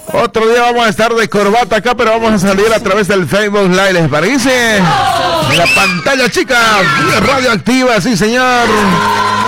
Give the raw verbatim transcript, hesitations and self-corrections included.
Otro día vamos a estar de corbata acá, pero vamos a salir a través del Facebook Live, ¿les parece? En la pantalla, chicas, radioactiva, sí, señor.